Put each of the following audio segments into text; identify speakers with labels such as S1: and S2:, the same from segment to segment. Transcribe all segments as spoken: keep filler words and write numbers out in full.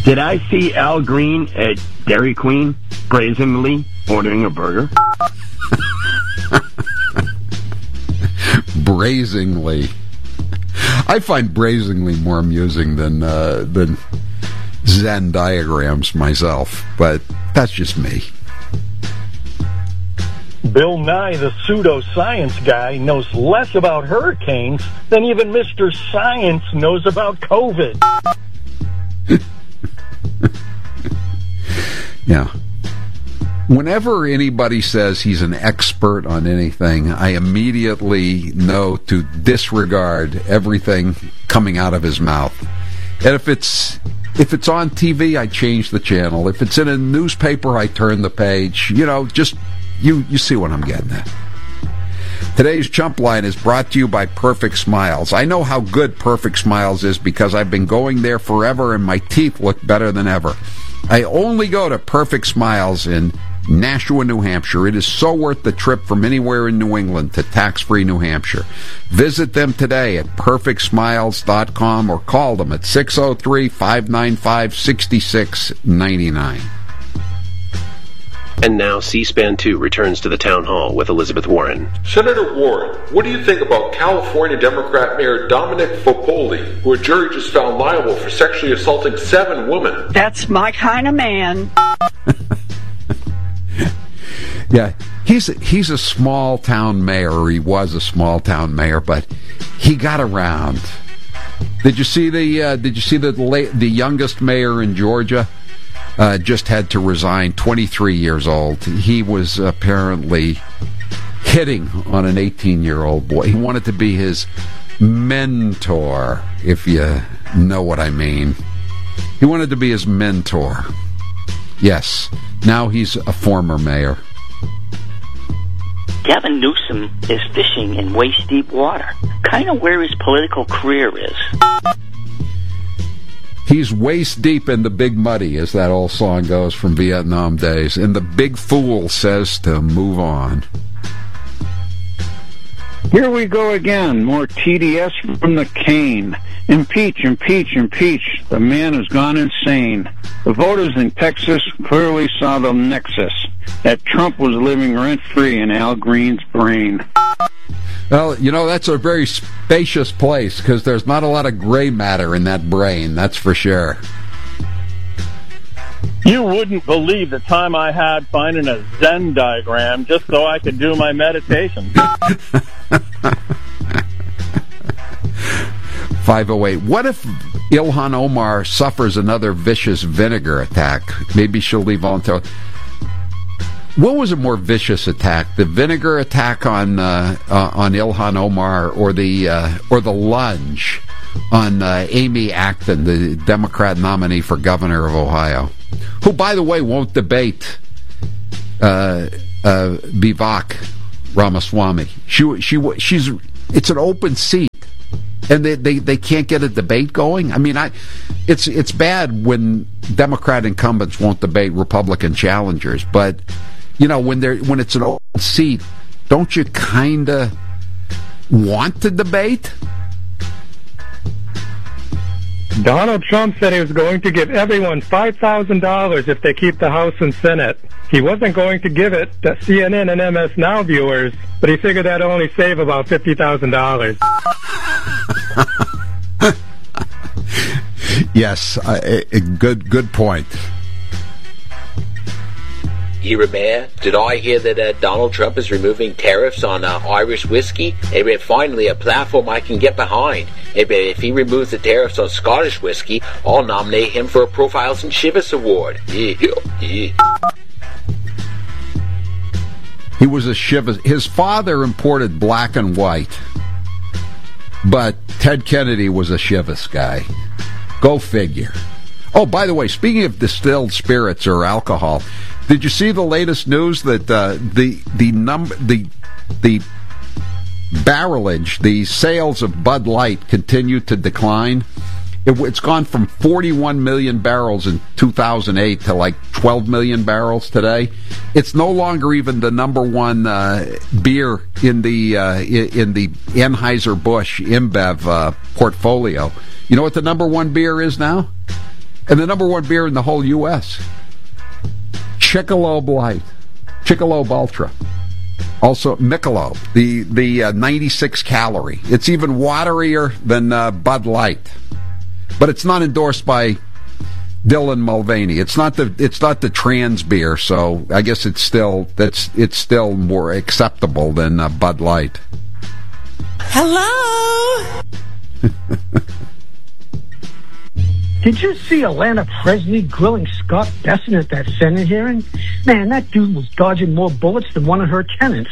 S1: Did I see Al Green at Dairy Queen brazenly ordering a burger?
S2: Brazenly. I find brazenly more amusing than uh, than Zen diagrams myself, but that's just me.
S3: Bill Nye, the pseudoscience guy, knows less about hurricanes than even Mister Science knows about COVID.
S2: Yeah. Whenever anybody says he's an expert on anything, I immediately know to disregard everything coming out of his mouth. And if it's if it's on T V, I change the channel. If it's in a newspaper, I turn the page. You know, just you you see what I'm getting at. Today's Chump Line is brought to you by Perfect Smiles. I know how good Perfect Smiles is because I've been going there forever and my teeth look better than ever. I only go to Perfect Smiles in Nashua, New Hampshire. It is so worth the trip from anywhere in New England to tax-free New Hampshire. Visit them today at perfect smiles dot com or call them at six oh three, five nine five, six six nine nine.
S4: And now C-SPAN two returns to the town hall with Elizabeth Warren.
S5: Senator Warren, what do you think about California Democrat Mayor Dominic Fopoli, who a jury just found liable for sexually assaulting seven women?
S6: That's my kind of man.
S2: Yeah, he's a, he's a small town mayor, or he was a small town mayor, but he got around. Did you see the uh, Did you see the la- the youngest mayor in Georgia? Uh, just had to resign, twenty-three years old. He was apparently hitting on an eighteen-year-old boy. He wanted to be his mentor, if you know what I mean. He wanted to be his mentor. Yes, now he's a former mayor.
S7: Gavin Newsom is fishing in waist-deep water, kind of where his political career is.
S2: He's waist deep in the big muddy, as that old song goes from Vietnam days. And the big fool says to move on.
S8: Here we go again. More T D S from the cane. Impeach, impeach, impeach. The man has gone insane. The voters in Texas clearly saw the nexus that Trump was living rent-free in Al Green's brain.
S2: Well, you know, that's a very spacious place because there's not a lot of gray matter in that brain, that's for sure.
S3: You wouldn't believe the time I had finding a Zen diagram just so I could do my meditation.
S2: five oh eight. What if Ilhan Omar suffers another vicious vinegar attack? Maybe she'll leave voluntarily. What was a more vicious attack, the vinegar attack on uh, uh, on Ilhan Omar, or the uh, or the lunge on uh, Amy Acton, the Democrat nominee for governor of Ohio, who, by the way, won't debate uh, uh, Vivek Ramaswamy. She she she's it's an open seat, and they, they, they can't get a debate going. I mean, I it's it's bad when Democrat incumbents won't debate Republican challengers, but. You know, when they're when it's an open seat, don't you kind of want to debate?
S9: Donald Trump said he was going to give everyone five thousand dollars if they keep the House and Senate. He wasn't going to give it to C N N and M S Now viewers, but he figured that'd only save about fifty thousand dollars.
S2: Yes, uh, a good good point.
S10: You're Mayor, did I hear that uh, Donald Trump is removing tariffs on uh, Irish whiskey? Hey, man, finally, a platform I can get behind. Hey, man, if he removes the tariffs on Scottish whiskey, I'll nominate him for a Profiles in Chivas Award. Yeah, yeah.
S2: He was a Chivas. His father imported black and white, but Ted Kennedy was a Chivas guy. Go figure. Oh, by the way, speaking of distilled spirits or alcohol, did you see the latest news that uh, the the number the the barrelage, the sales of Bud Light continue to decline? It, it's gone from forty-one million barrels in two thousand eight to like twelve million barrels today. It's no longer even the number one uh, beer in the uh, in the Anheuser-Busch InBev uh, portfolio. You know what the number one beer is now? And the number one beer in the whole U S Michelob Light, Michelob Ultra. Also, Michelob, the the uh, ninety-six calorie. It's even waterier than uh, Bud Light, but it's not endorsed by Dylan Mulvaney. It's not the it's not the trans beer, so I guess it's still that's it's still more acceptable than uh, Bud Light.
S11: Hello.
S12: Did you see Alana Presley grilling Scott Besson at that Senate hearing? Man, that dude was dodging more bullets than one of her tenants.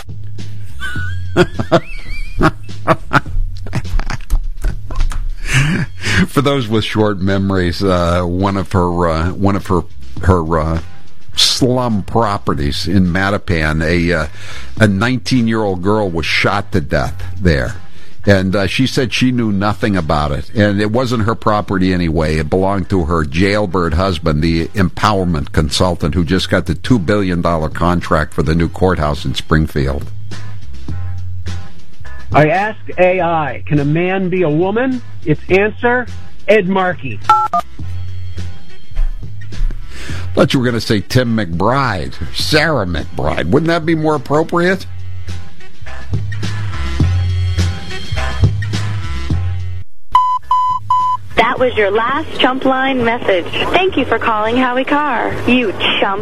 S2: For those with short memories, uh, one of her uh, one of her her uh, slum properties in Mattapan, a uh, a nineteen-year-old girl was shot to death there. And uh, she said she knew nothing about it. And it wasn't her property anyway. It belonged to her jailbird husband, the empowerment consultant, who just got the two billion dollars contract for the new courthouse in Springfield.
S13: I asked A I, can a man be a woman? Its answer, Ed Markey.
S2: Thought you were going to say Tim McBride, Sarah McBride. Wouldn't that be more appropriate?
S14: That was your last chump line message. Thank you for calling Howie Carr, you chump.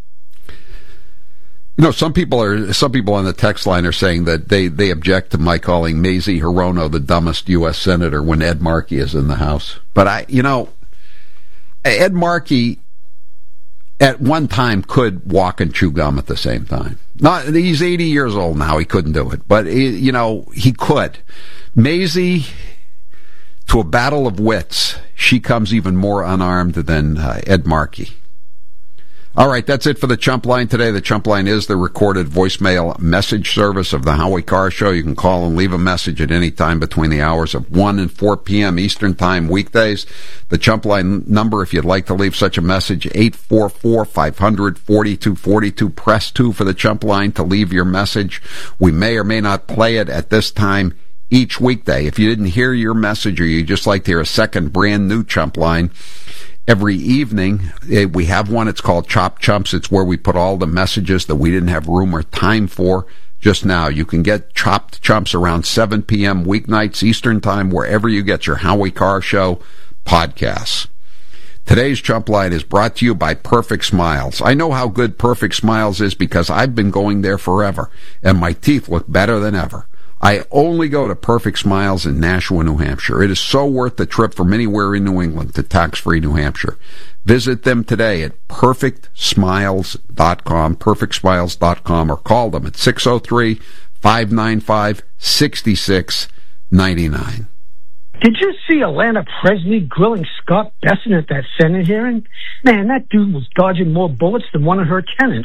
S2: You know, some people are some people on the text line are saying that they, they object to my calling Mazie Hirono the dumbest U S senator when Ed Markey is in the House. But I, you know, Ed Markey at one time could walk and chew gum at the same time. Not he's eighty years old now. He couldn't do it, but he, you know, he could. Mazie, to a battle of wits, she comes even more unarmed than uh, Ed Markey. All right, that's it for the Chump Line today. The Chump Line is the recorded voicemail message service of the Howie Carr Show. You can call and leave a message at any time between the hours of one and four p.m. Eastern Time weekdays. The Chump Line number, if you'd like to leave such a message, eight four four, five hundred, forty-two forty-two. Press two for the Chump Line to leave your message. We may or may not play it at this time each weekday. If you didn't hear your message or you just like to hear a second brand new Chump Line, every evening we have one. It's called Chop Chumps. It's where we put all the messages that we didn't have room or time for just now. You can get Chopped Chumps around seven p.m. weeknights Eastern Time, wherever you get your Howie Carr Show podcasts. Today's Chump Line is brought to you by Perfect Smiles. I know how good Perfect Smiles is because I've been going there forever, and my teeth look better than ever. I only go to Perfect Smiles in Nashua, New Hampshire. It is so worth the trip from anywhere in New England to tax-free New Hampshire. Visit them today at perfect smiles dot com, perfect smiles dot com, or call them at six oh three, five nine five, six six nine nine.
S12: Did you see Alana Presley grilling Scott Besson at that Senate hearing? Man, that dude was dodging more bullets than one of her tenants.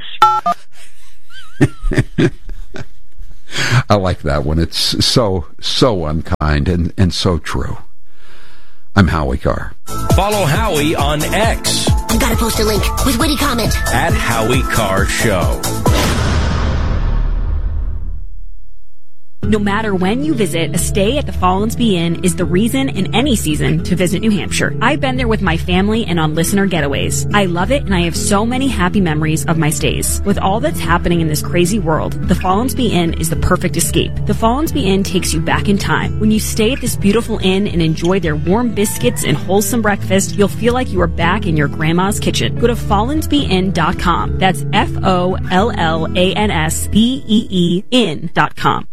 S2: I like that one. It's so, so unkind and, and so true. I'm Howie Carr.
S15: Follow Howie on X.
S16: I've got to post a link with witty comment.
S15: At Howie Carr Show.
S17: No matter when you visit, a stay at the Follansbee Inn is the reason in any season to visit New Hampshire. I've been there with my family and on listener getaways. I love it, and I have so many happy memories of my stays. With all that's happening in this crazy world, the Follansbee Inn is the perfect escape. The Follansbee Inn takes you back in time. When you stay at this beautiful inn and enjoy their warm biscuits and wholesome breakfast, you'll feel like you are back in your grandma's kitchen. Go to follansbee inn dot com. That's F O L L A N S B E E inn dot com.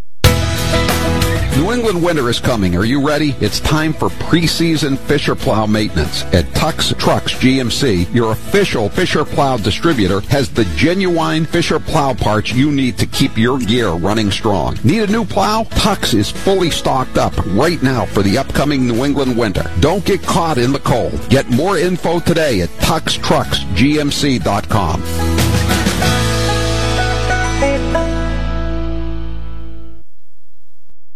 S2: New England winter is coming. Are you ready? It's time for preseason Fisher Plow maintenance. At Tux Trucks G M C, your official Fisher Plow distributor has the genuine Fisher Plow parts you need to keep your gear running strong. Need a new plow? Tux is fully stocked up right now for the upcoming New England winter. Don't get caught in the cold. Get more info today at tux trucks G M C dot com.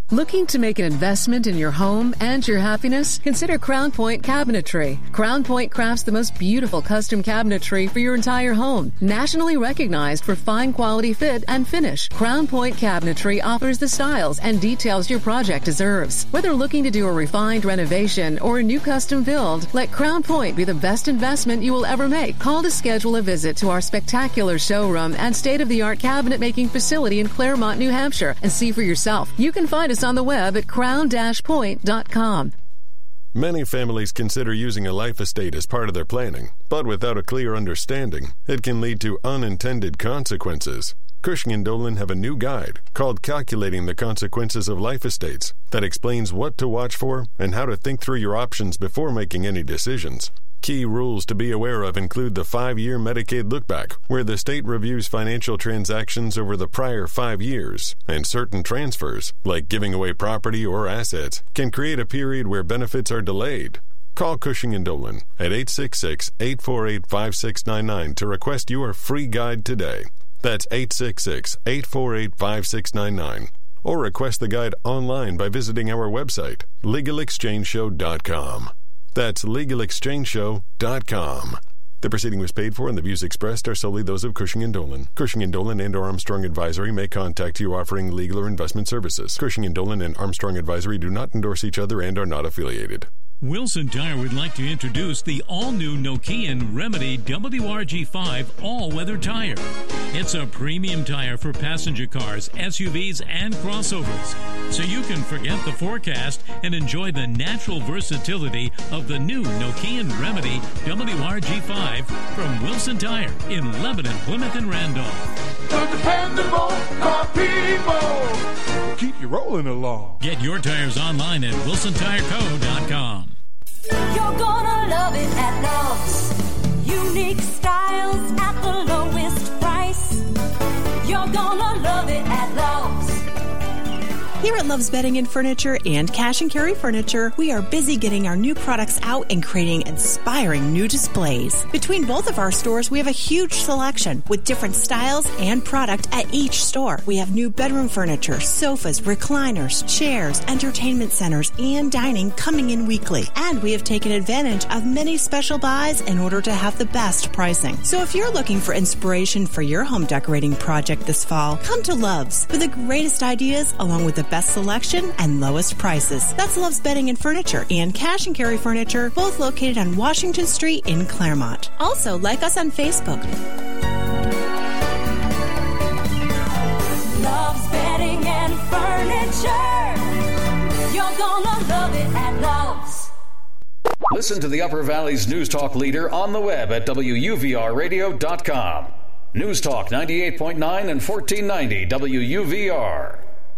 S11: Looking to make an investment in your home and your happiness? Consider Crown Point Cabinetry. Crown Point crafts the most beautiful custom cabinetry for your entire home. Nationally recognized for fine quality fit and finish, Crown Point Cabinetry offers the styles and details your project deserves. Whether looking to do a refined renovation or a new custom build, let Crown Point be the best investment you will ever make. Call to schedule a visit to our spectacular showroom and state-of-the-art cabinet making facility in Claremont, New Hampshire, and see for yourself. You can find us on the web at crown dash point dot com.
S18: Many families consider using a life estate as part of their planning, but without a clear understanding, it can lead to unintended consequences. Cushing and Dolan have a new guide called Calculating the Consequences of Life Estates that explains what to watch for and how to think through your options before making any decisions. Key rules to be aware of include the five-year Medicaid lookback, where the state reviews financial transactions over the prior five years, and certain transfers, like giving away property or assets, can create a period where benefits are delayed. Call Cushing and Dolan at eight six six, eight four eight, five six nine nine to request your free guide today. That's eight six six, eight four eight, five six nine nine. Or request the guide online by visiting our website, legal exchange show dot com. That's legal exchange show dot com. The proceeding was paid for and the views expressed are solely those of Cushing and Dolan. Cushing and Dolan and or Armstrong Advisory may contact you offering legal or investment services. Cushing and Dolan and Armstrong Advisory do not endorse each other and are not affiliated.
S19: Wilson Tire would like to introduce the all-new Nokian Remedy W R G five all-weather tire. It's a premium tire for passenger cars, S U Vs, and crossovers, so you can forget the forecast and enjoy the natural versatility of the new Nokian Remedy W R G five from Wilson Tire in Lebanon, Plymouth, and Randolph.
S20: The dependable car people keep you rolling along.
S19: Get your tires online at wilson tire co dot com.
S21: You're gonna love it at Love's. Unique styles at the lowest price. You're gonna love it at Love's.
S22: Here at Love's Bedding and Furniture and Cash and Carry Furniture, we are busy getting our new products out and creating inspiring new displays. Between both of our stores, we have a huge selection with different styles and product at each store. We have new bedroom furniture, sofas, recliners, chairs, entertainment centers, and dining coming in weekly. And we have taken advantage of many special buys in order to have the best pricing. So if you're looking for inspiration for your home decorating project this fall, come to Love's for the greatest ideas along with the best selection and lowest prices. That's Love's Bedding and Furniture and Cash and Carry Furniture, both located on Washington Street in Claremont. Also, like us on Facebook.
S21: Love's Bedding and Furniture. You're gonna love it at Love's.
S23: Listen to the Upper Valley's News Talk leader on the web at W U V R radio dot com. News Talk ninety-eight point nine and fourteen ninety W U V R.